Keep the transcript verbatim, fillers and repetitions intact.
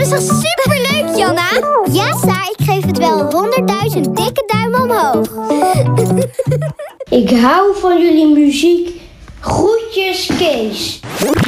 is toch superleuk, Janna? Ja, Saar, ik geef het wel honderdduizend dikke duimen omhoog. Ik hou van jullie muziek. Groetjes, Kees.